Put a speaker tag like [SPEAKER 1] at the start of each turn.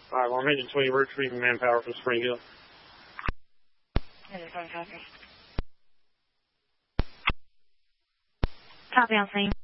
[SPEAKER 1] 5 on Engine 20, we're retrieving manpower from Spring Hill.
[SPEAKER 2] Copy on scene.